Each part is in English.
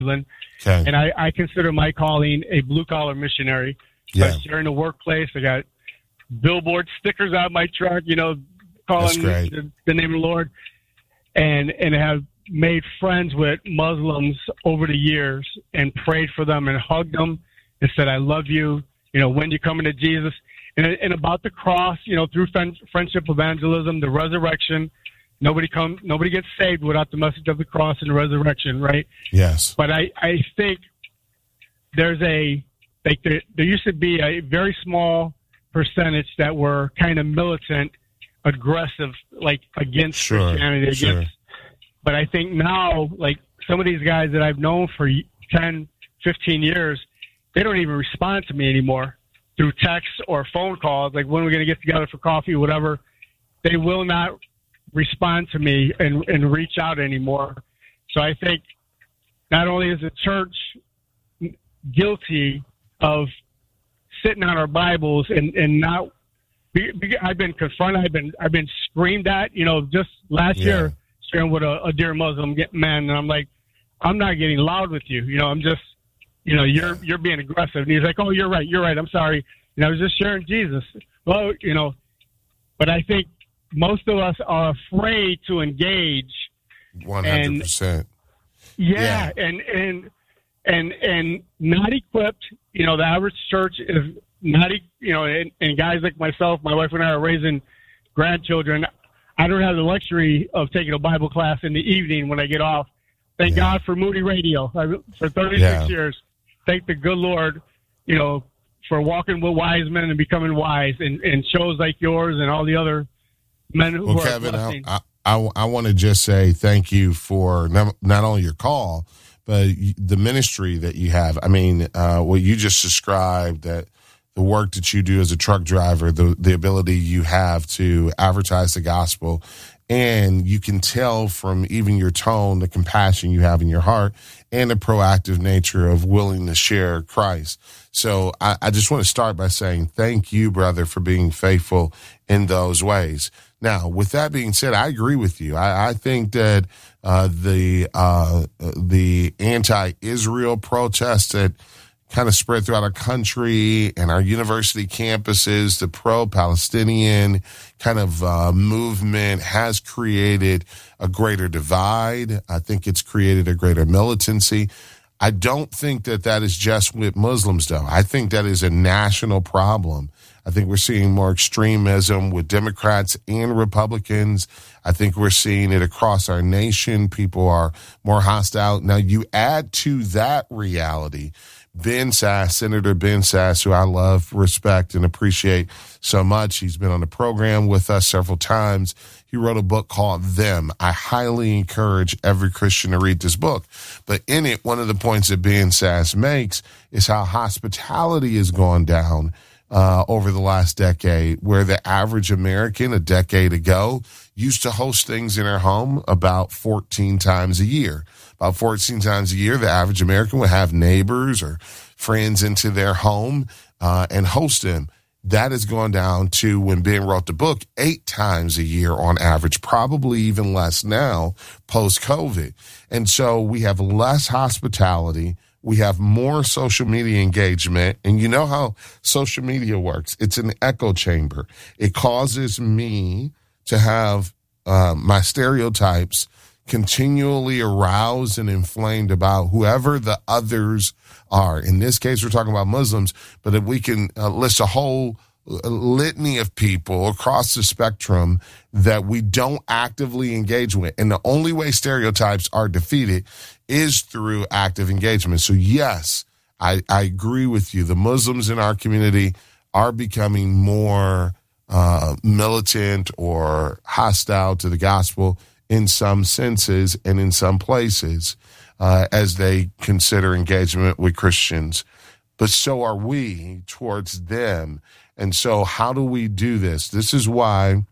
Okay. And I consider my calling a blue-collar missionary. So I share in the workplace. I got billboard stickers out my truck, calling the name of the Lord. And have made friends with Muslims over the years and prayed for them and hugged them and said, I love you, when you coming to Jesus. And about the cross, through friendship evangelism, the resurrection, nobody gets saved without the message of the cross and the resurrection, right? Yes. But I think there used to be a very small percentage that were kind of militant, aggressive, like against Christianity, But I think now, like some of these guys that I've known for 10, 15 years, they don't even respond to me anymore through text or phone calls. Like, when are we going to get together for coffee, whatever. They will not respond to me and reach out anymore. So I think not only is the church guilty of sitting on our Bibles and not, I've been confronted, I've been screamed at, just last year, sharing with a dear Muslim man, and I'm like, I'm not getting loud with you. I'm just, you're being aggressive. And he's like, oh, you're right. I'm sorry. I was just sharing Jesus. Well, but I think most of us are afraid to engage. 100%. And not equipped. The average church is not, and guys like myself, my wife and I are raising grandchildren. I don't have the luxury of taking a Bible class in the evening when I get off. Thank God for Moody Radio. For 36 years, thank the good Lord, for walking with wise men and becoming wise, and shows like yours and all the other men who are Kevin, blessing. I want to just say thank you for not only your call, but the ministry that you have. I mean, what you just described, that the work that you do as a truck driver, the ability you have to advertise the gospel, and you can tell from even your tone, the compassion you have in your heart, and the proactive nature of willing to share Christ. So I just want to start by saying thank you, brother, for being faithful in those ways. Now, with that being said, I agree with you. I think that the anti-Israel protests that kind of spread throughout our country and our university campuses, the pro-Palestinian kind of movement has created a greater divide. I think it's created a greater militancy. I don't think that is just with Muslims, though. I think that is a national problem. I think we're seeing more extremism with Democrats and Republicans. I think we're seeing it across our nation. People are more hostile. Now, you add to that reality Senator Ben Sasse, who I love, respect, and appreciate so much. He's been on the program with us several times. He wrote a book called Them. I highly encourage every Christian to read this book. But in it, one of the points that Ben Sasse makes is how hospitality has gone down over the last decade, where the average American a decade ago used to host things in their home about 14 times a year. About 14 times a year, the average American would have neighbors or friends into their home and host them. That has gone down to, when Ben wrote the book, 8 times a year on average, probably even less now post-COVID. And so we have less hospitality. We have more social media engagement. And you know how social media works. It's an echo chamber. It causes me to have my stereotypes continually aroused and inflamed about whoever the others are. In this case, we're talking about Muslims, but if we can list a whole litany of people across the spectrum that we don't actively engage with. And the only way stereotypes are defeated is through active engagement. So yes, I agree with you. The Muslims in our community are becoming more militant or hostile to the gospel in some senses and in some places as they consider engagement with Christians. But so are we towards them. And so how do we do this? This is why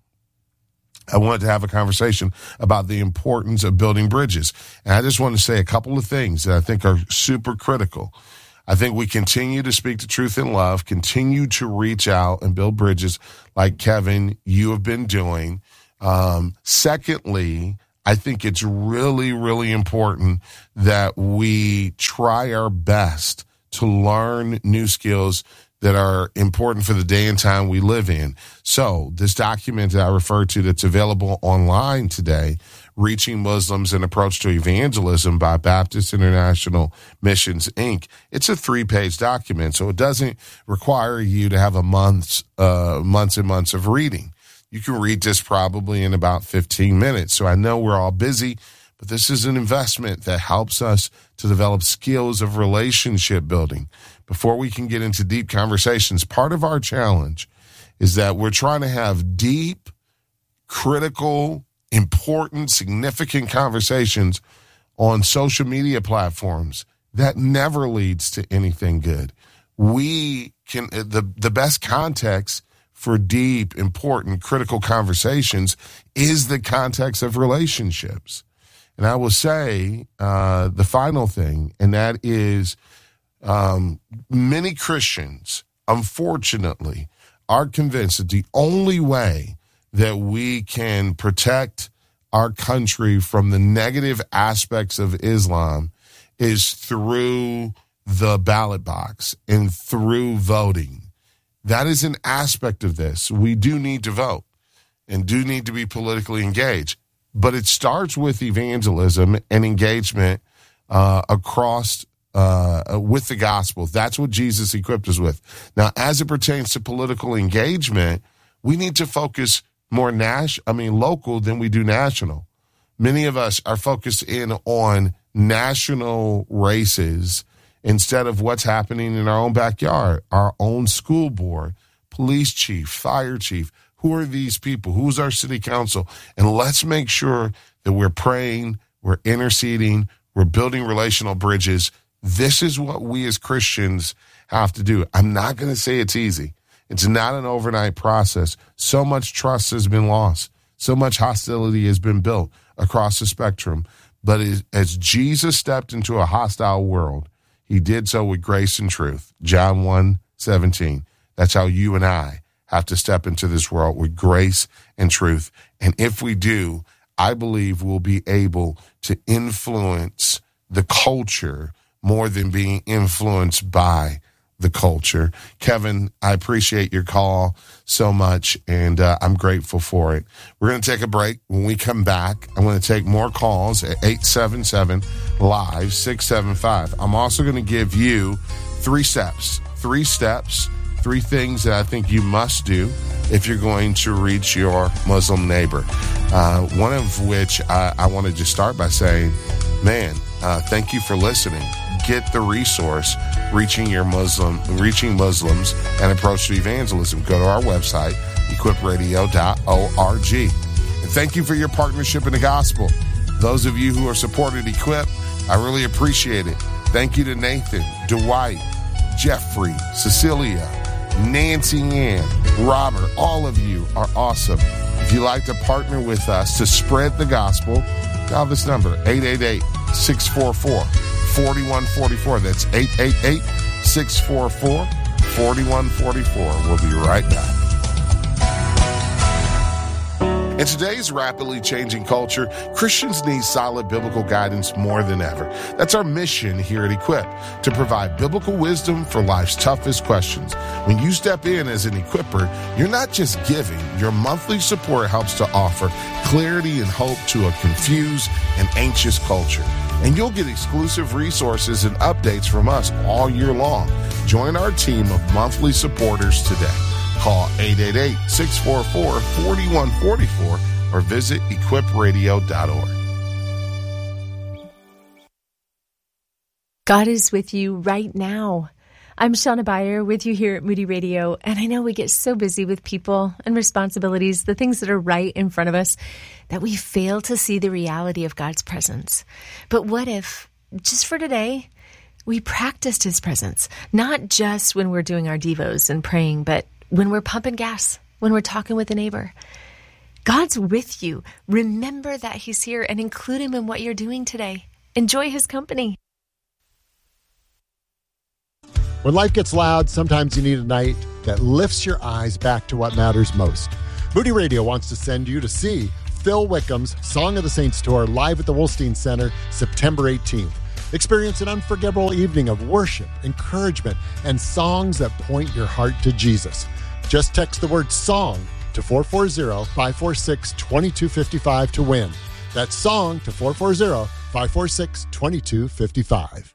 I wanted to have a conversation about the importance of building bridges. And I just want to say a couple of things that I think are super critical. I think we continue to speak the truth in love, continue to reach out and build bridges like, Kevin, you have been doing. Secondly, I think it's really, really important that we try our best to learn new skills that are important for the day and time we live in. So this document that I referred to that's available online today, Reaching Muslims: An Approach to Evangelism by Baptist International Missions, Inc., it's a 3-page document, so it doesn't require you to have months and months of reading. You can read this probably in about 15 minutes. So I know we're all busy, but this is an investment that helps us to develop skills of relationship building. Before we can get into deep conversations, part of our challenge is that we're trying to have deep, critical, important, significant conversations on social media platforms that never leads to anything good. We can, the best context for deep, important, critical conversations is the context of relationships. And I will say the final thing, and that is many Christians, unfortunately, are convinced that the only way that we can protect our country from the negative aspects of Islam is through the ballot box and through voting. That is an aspect of this. We do need to vote and do need to be politically engaged. But it starts with evangelism and engagement across with the gospel. That's what Jesus equipped us with. Now, as it pertains to political engagement, we need to focus more local than we do national. Many of us are focused in on national races instead of what's happening in our own backyard, our own school board, police chief, fire chief. Who are these people? Who's our city council? And let's make sure that we're praying, we're interceding, we're building relational bridges. This is what we as Christians have to do. I'm not going to say it's easy. It's not an overnight process. So much trust has been lost. So much hostility has been built across the spectrum. But as Jesus stepped into a hostile world, he did so with grace and truth. John 1:17. That's how you and I have to step into this world with grace and truth. And if we do, I believe we'll be able to influence the culture more than being influenced by the culture. Kevin, I appreciate your call so much, and I'm grateful for it. We're going to take a break. When we come back, I'm going to take more calls at 877-LIVE-675. I'm also going to give you 3 steps, 3 things that I think you must do if you're going to reach your Muslim neighbor. One of which I want to just start by saying, thank you for listening. Get the resource, Reaching Muslims: An Approach to Evangelism. Go to our website, equipradio.org. And thank you for your partnership in the gospel. Those of you who are supported Equip, I really appreciate it. Thank you to Nathan, Dwight, Jeffrey, Cecilia, Nancy Ann, Robert. All of you are awesome. If you'd like to partner with us to spread the gospel, dial this number, 888-644-4144. That's 888-644-4144. We'll be right back. In today's rapidly changing culture, Christians need solid biblical guidance more than ever. That's our mission here at Equip, to provide biblical wisdom for life's toughest questions. When you step in as an equipper, you're not just giving. Your monthly support helps to offer clarity and hope to a confused and anxious culture. And you'll get exclusive resources and updates from us all year long. Join our team of monthly supporters today. Call 888-644-4144 or visit equipradio.org. God is with you right now. I'm Shauna Beyer with you here at Moody Radio, and I know we get so busy with people and responsibilities, the things that are right in front of us, that we fail to see the reality of God's presence. But what if, just for today, we practiced His presence, not just when we're doing our devos and praying, but when we're pumping gas, when we're talking with a neighbor? God's with you. Remember that He's here and include Him in what you're doing today. Enjoy His company. When life gets loud, sometimes you need a night that lifts your eyes back to what matters most. Moody Radio wants to send you to see Phil Wickham's Song of the Saints Tour live at the Wolstein Center September 18th. Experience an unforgettable evening of worship, encouragement, and songs that point your heart to Jesus. Just text the word SONG to 440-546-2255 to win. That's SONG to 440-546-2255.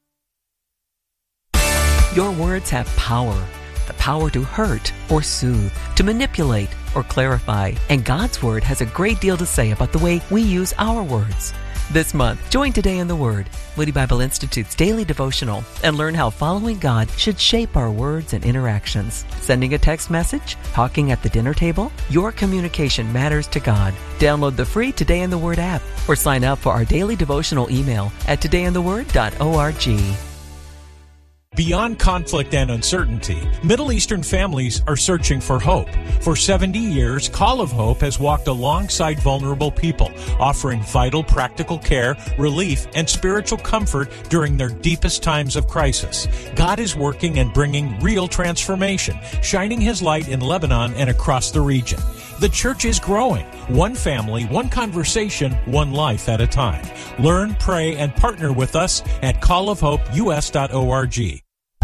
Your words have power. The power to hurt or soothe, to manipulate or clarify. And God's Word has a great deal to say about the way we use our words. This month, join Today in the Word, Moody Bible Institute's daily devotional, and learn how following God should shape our words and interactions. Sending a text message? Talking at the dinner table? Your communication matters to God. Download the free Today in the Word app or sign up for our daily devotional email at todayintheword.org. Beyond conflict and uncertainty, Middle Eastern families are searching for hope. For 70 years, Call of Hope has walked alongside vulnerable people, offering vital practical care, relief, and spiritual comfort during their deepest times of crisis. God is working and bringing real transformation, shining His light in Lebanon and across the region. The church is growing, one family, one conversation, one life at a time. Learn, pray, and partner with us at callofhopeus.org.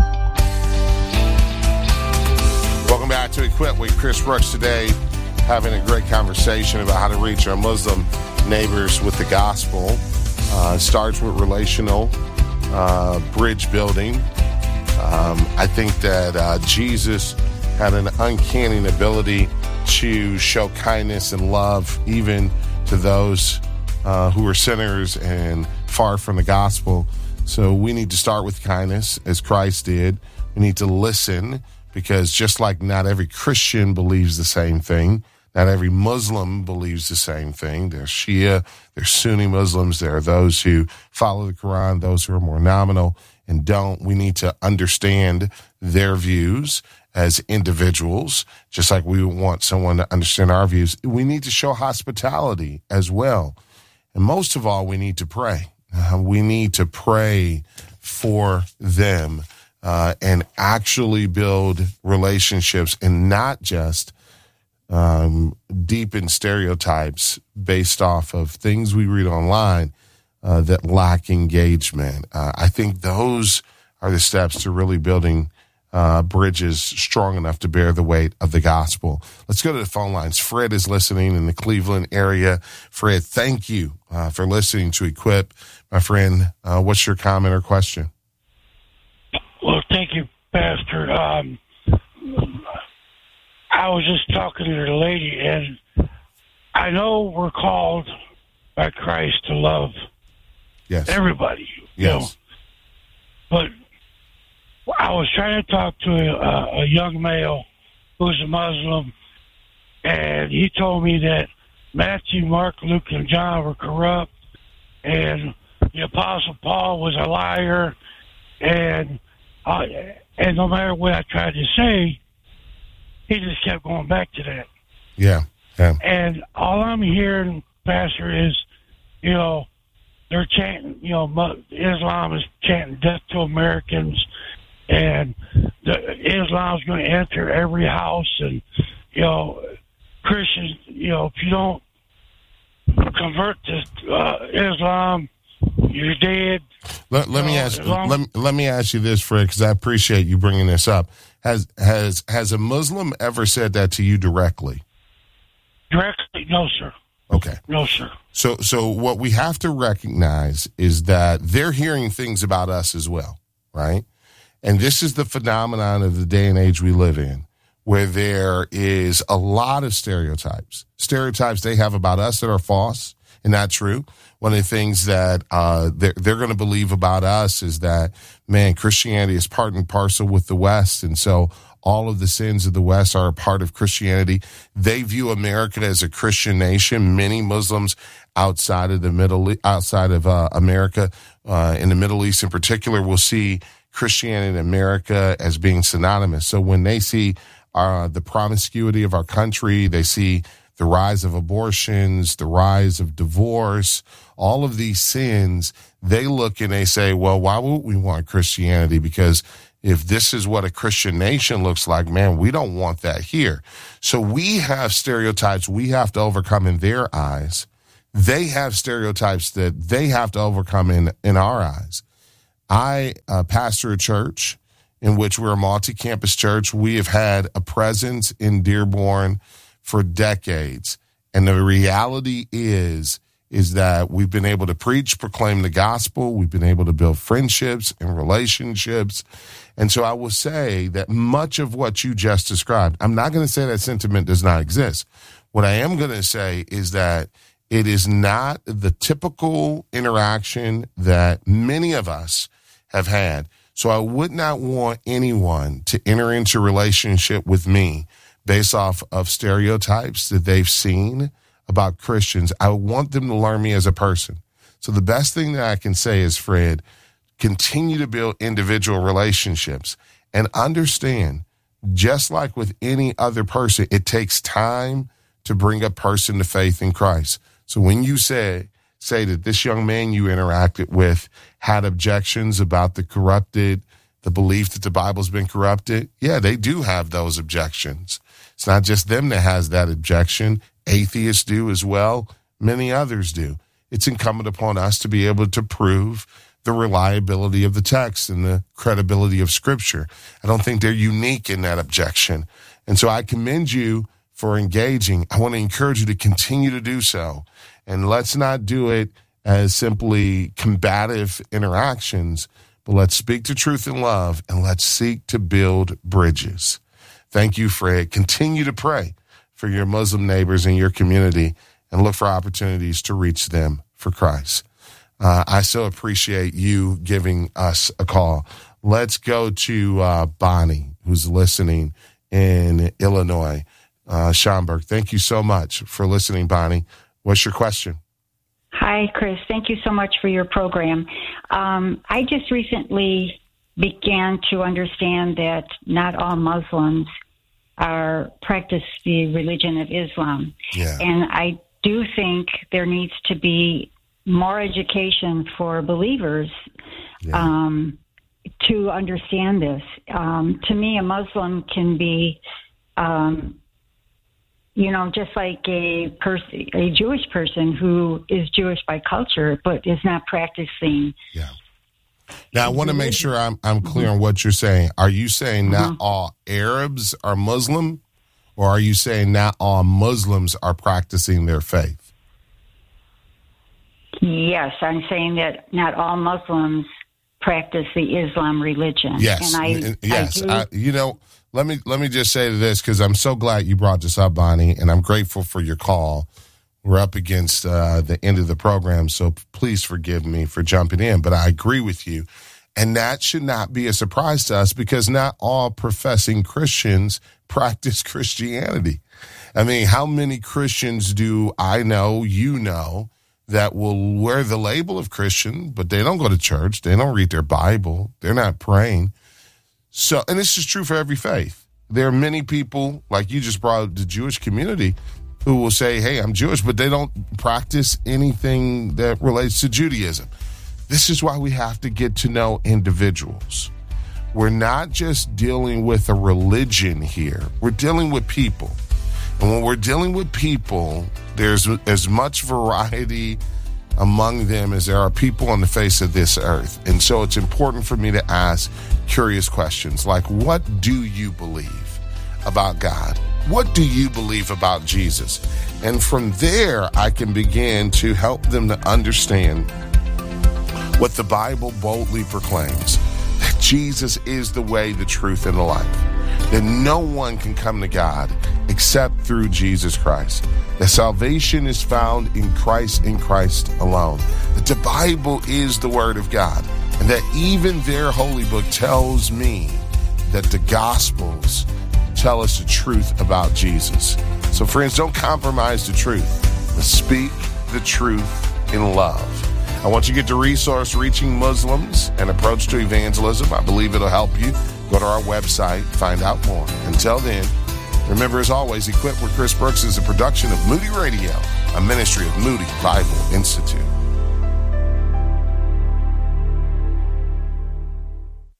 Welcome back to Equip with Chris Brooks today, having a great conversation about how to reach our Muslim neighbors with the gospel. It starts with relational bridge building. I think that Jesus had an uncanny ability to show kindness and love even to those who are sinners and far from the gospel. So we need to start with kindness as Christ did. We need to listen, because just like not every Christian believes the same thing, not every Muslim believes the same thing. There's Shia, there's Sunni Muslims, there are those who follow the Quran, those who are more nominal and don't. We need to understand their views as individuals, just like we want someone to understand our views. We need to show hospitality as well. And most of all, we need to pray. We need to pray for them. And actually build relationships and not just deepen stereotypes based off of things we read online that lack engagement. I think those are the steps to really building bridges strong enough to bear the weight of the gospel. Let's go to the phone lines. Fred is listening in the Cleveland area. Fred, thank you for listening to Equip. My friend, what's your comment or question? Well, thank you, Pastor. I was just talking to the lady, and I know we're called by Christ to love everybody. Yes. But I was trying to talk to a young male who's a Muslim, and he told me that Matthew, Mark, Luke, and John were corrupt, and the Apostle Paul was a liar, and no matter what I tried to say, he just kept going back to that. Yeah. And all I'm hearing, Pastor, is, they're chanting, Islam is chanting death to Americans, and Islam's going to enter every house, and, Christians, if you don't convert to Islam, you're dead. Let me ask you this, Fred, because I appreciate you bringing this up. Has a Muslim ever said that to you directly? Directly, no, sir. Okay. No, sir. So what we have to recognize is that they're hearing things about us as well, right? And this is the phenomenon of the day and age we live in, where there is a lot of stereotypes they have about us that are false and not true. One of the things that they're going to believe about us is that, man, Christianity is part and parcel with the West, and so all of the sins of the West are a part of Christianity. They view America as a Christian nation. Many Muslims outside of America, in the Middle East in particular, will see Christianity in America as being synonymous. So when they see the promiscuity of our country, they see the rise of abortions, the rise of divorce, all of these sins, they look and they say, well, why would we want Christianity? Because if this is what a Christian nation looks like, man, we don't want that here. So we have stereotypes we have to overcome in their eyes. They have stereotypes that they have to overcome in our eyes. I pastor a church in which we're a multi-campus church. We have had a presence in Dearborn for decades. And the reality is that we've been able to preach, proclaim the gospel. We've been able to build friendships and relationships. And so I will say that much of what you just described, I'm not going to say that sentiment does not exist. What I am going to say is that it is not the typical interaction that many of us have had. So I would not want anyone to enter into a relationship with me based off of stereotypes that they've seen about Christians. I want them to learn me as a person. So the best thing that I can say is, Fred, continue to build individual relationships and understand, just like with any other person, it takes time to bring a person to faith in Christ. So when you say that this young man you interacted with had objections about the belief that the Bible's been corrupted, yeah, they do have those objections. It's not just them that has that objection. Atheists do as well. Many others do. It's incumbent upon us to be able to prove the reliability of the text and the credibility of Scripture. I don't think they're unique in that objection. And so I commend you for engaging. I want to encourage you to continue to do so. And let's not do it as simply combative interactions, but let's speak the truth in love and let's seek to build bridges. Thank you, Fred. Continue to pray for your Muslim neighbors in your community and look for opportunities to reach them for Christ. I so appreciate you giving us a call. Let's go to Bonnie, who's listening in Illinois. Schaumburg, thank you so much for listening, Bonnie. What's your question? Hi, Chris. Thank you so much for your program. I just recently began to understand that not all Muslims practice the religion of Islam. Yeah. And I do think there needs to be more education for believers to understand this. To me, a Muslim can be just like a Jewish person who is Jewish by culture, but is not practicing. Yeah. Now, I want to make sure I'm clear on what you're saying. Are you saying not all Arabs are Muslim, or are you saying not all Muslims are practicing their faith? Yes, I'm saying that not all Muslims practice the Islam religion. Yes, and let me just say this, because I'm so glad you brought this up, Bonnie, and I'm grateful for your call. We're up against the end of the program, so please forgive me for jumping in, but I agree with you. And that should not be a surprise to us, because not all professing Christians practice Christianity. I mean, how many Christians do I know, that will wear the label of Christian, but they don't go to church, they don't read their Bible, they're not praying. So, and this is true for every faith. There are many people, like you just brought up the Jewish community, who will say, hey, I'm Jewish, but they don't practice anything that relates to Judaism. This is why we have to get to know individuals. We're not just dealing with a religion here. We're dealing with people. And when we're dealing with people, there's as much variety among them as there are people on the face of this earth. And so it's important for me to ask curious questions like, what do you believe about God? What do you believe about Jesus? And from there, I can begin to help them to understand what the Bible boldly proclaims, that Jesus is the way, the truth, and the life, that no one can come to God except through Jesus Christ, that salvation is found in Christ alone, that the Bible is the Word of God, and that even their holy book tells me that the Gospels tell us the truth about Jesus. So friends, don't compromise the truth, but speak the truth in love. I want you to get the resource, Reaching Muslims, an approach to evangelism. I believe it'll help you. Go to our website, find out more. Until then, remember, as always, Equipped with Chris Brooks is a production of Moody Radio, a ministry of Moody Bible Institute.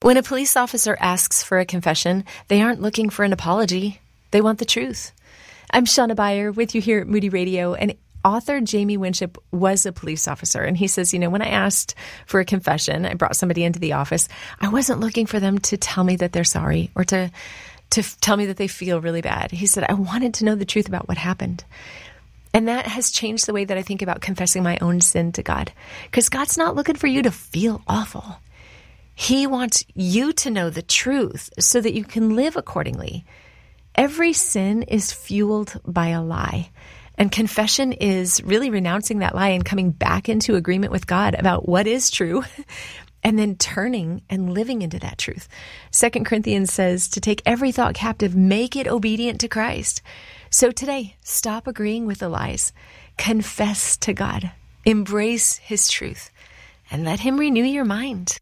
When a police officer asks for a confession, they aren't looking for an apology. They want the truth. I'm Shauna Beyer with you here at Moody Radio, and author Jamie Winship was a police officer. And he says, when I asked for a confession, I brought somebody into the office, I wasn't looking for them to tell me that they're sorry or to tell me that they feel really bad. He said, I wanted to know the truth about what happened. And that has changed the way that I think about confessing my own sin to God. Because God's not looking for you to feel awful. He wants you to know the truth so that you can live accordingly. Every sin is fueled by a lie. And confession is really renouncing that lie and coming back into agreement with God about what is true and then turning and living into that truth. 2 Corinthians says to take every thought captive, make it obedient to Christ. So today, stop agreeing with the lies. Confess to God. Embrace His truth and let Him renew your mind.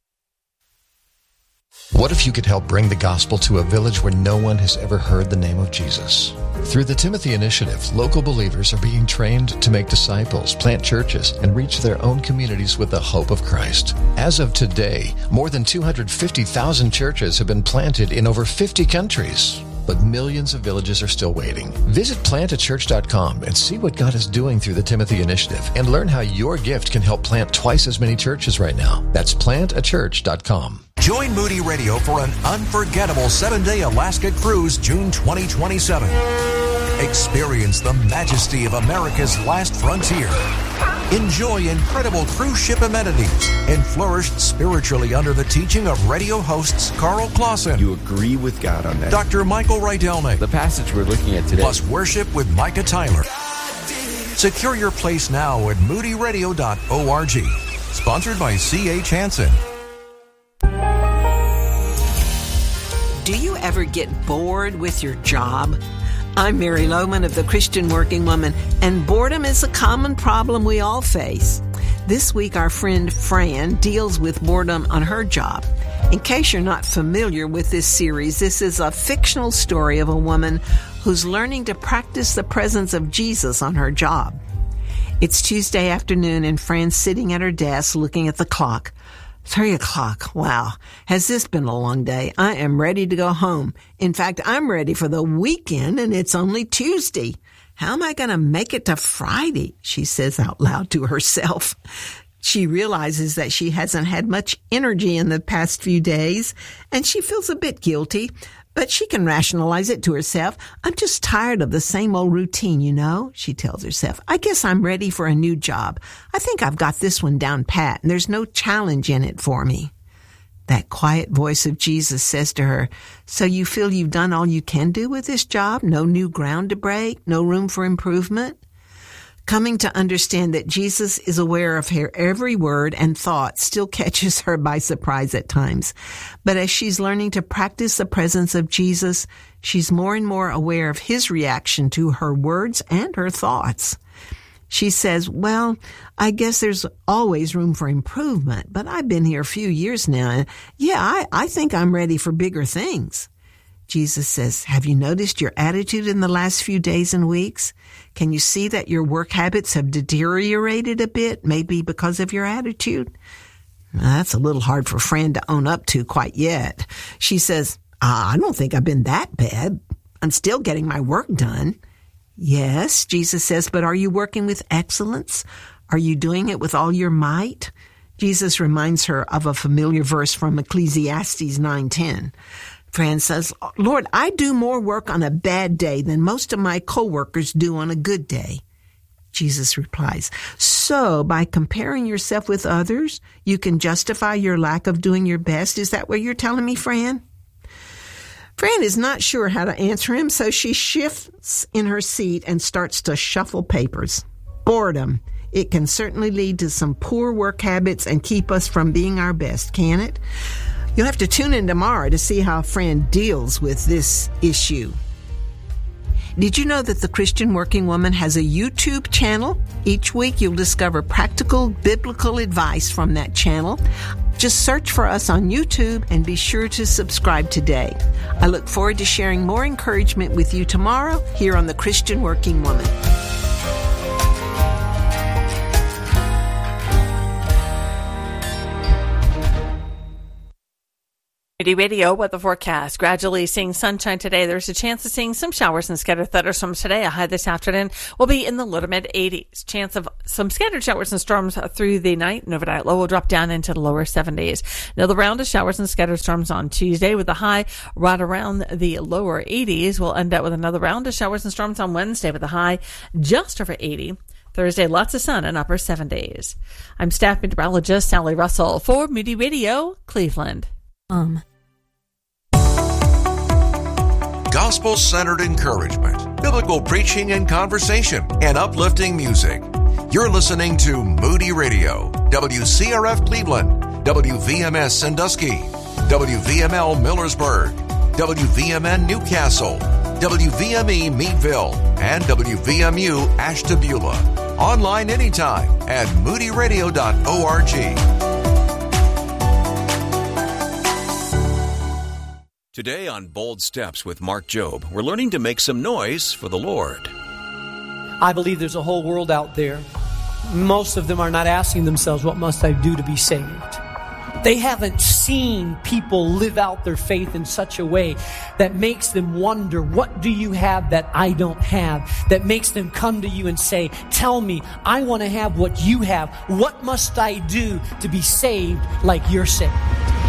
What if you could help bring the gospel to a village where no one has ever heard the name of Jesus? Through the Timothy Initiative, local believers are being trained to make disciples, plant churches, and reach their own communities with the hope of Christ. As of today, more than 250,000 churches have been planted in over 50 countries. But millions of villages are still waiting. Visit plantachurch.com and see what God is doing through the Timothy Initiative and learn how your gift can help plant twice as many churches right now. That's plantachurch.com. Join Moody Radio for an unforgettable 7-day Alaska cruise June 2027. Experience the majesty of America's last frontier. Enjoy incredible cruise ship amenities and flourish spiritually under the teaching of radio hosts Carl Clausen. You agree with God on that. Dr. Michael Rydelnik. The passage we're looking at today. Plus worship with Micah Tyler. Secure your place now at moodyradio.org. Sponsored by C.H. Hansen. Do you ever get bored with your job? I'm Mary Lohman of the Christian Working Woman, and boredom is a common problem we all face. This week, our friend Fran deals with boredom on her job. In case you're not familiar with this series, this is a fictional story of a woman who's learning to practice the presence of Jesus on her job. It's Tuesday afternoon, and Fran's sitting at her desk looking at the clock. 3 o'clock. Wow. Has this been a long day? I am ready to go home. In fact, I'm ready for the weekend, and it's only Tuesday. How am I going to make it to Friday? She says out loud to herself. She realizes that she hasn't had much energy in the past few days, and she feels a bit guilty, but she can rationalize it to herself. I'm just tired of the same old routine, she tells herself. I guess I'm ready for a new job. I think I've got this one down pat, and there's no challenge in it for me. That quiet voice of Jesus says to her, so you feel you've done all you can do with this job? No new ground to break? No room for improvement? Coming to understand that Jesus is aware of her every word and thought still catches her by surprise at times. But as she's learning to practice the presence of Jesus, she's more and more aware of His reaction to her words and her thoughts. She says, well, I guess there's always room for improvement, but I've been here a few years now, and I think I'm ready for bigger things. Jesus says, have you noticed your attitude in the last few days and weeks? Can you see that your work habits have deteriorated a bit, maybe because of your attitude? That's a little hard for Fran to own up to quite yet. She says, I don't think I've been that bad. I'm still getting my work done. Yes, Jesus says, but are you working with excellence? Are you doing it with all your might? Jesus reminds her of a familiar verse from Ecclesiastes 9:10. Fran says, Lord, I do more work on a bad day than most of my coworkers do on a good day. Jesus replies, so by comparing yourself with others, you can justify your lack of doing your best. Is that what you're telling me, Fran? Fran is not sure how to answer him, so she shifts in her seat and starts to shuffle papers. Boredom. It can certainly lead to some poor work habits and keep us from being our best, can it? You'll have to tune in tomorrow to see how Fran deals with this issue. Did you know that the Christian Working Woman has a YouTube channel? Each week you'll discover practical biblical advice from that channel. Just search for us on YouTube and be sure to subscribe today. I look forward to sharing more encouragement with you tomorrow here on the Christian Working Woman. Radio weather forecast. Gradually seeing sunshine today. There's a chance of seeing some showers and scattered thunderstorms today. A high this afternoon will be in the low to mid 80s. Chance of some scattered showers and storms through the night. And overnight low will drop down into the lower 70s. Another round of showers and scattered storms on Tuesday with a high right around the lower 80s. We'll end up with another round of showers and storms on Wednesday with a high just over 80. Thursday, lots of sun and upper 70s. I'm staff meteorologist Sally Russell for Moody Radio, Cleveland. Gospel-centered encouragement, biblical preaching and conversation, and uplifting music. You're listening to Moody Radio, WCRF Cleveland, WVMS Sandusky, WVML Millersburg, WVMN Newcastle, WVME Meadville, and WVMU Ashtabula. Online anytime at moodyradio.org. Today on Bold Steps with Mark Jobe, we're learning to make some noise for the Lord. I believe there's a whole world out there. Most of them are not asking themselves, what must I do to be saved? They haven't seen people live out their faith in such a way that makes them wonder, what do you have that I don't have? That makes them come to you and say, tell me, I want to have what you have. What must I do to be saved like you're saved?